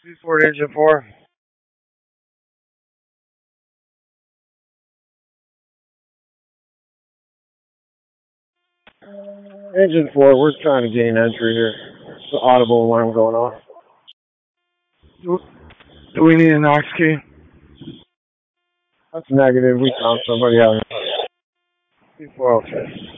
Report engine 4. Engine 4, we're trying to gain entry here. It's an audible alarm going off. Do we need a Knox key? That's negative. We found somebody out. 406.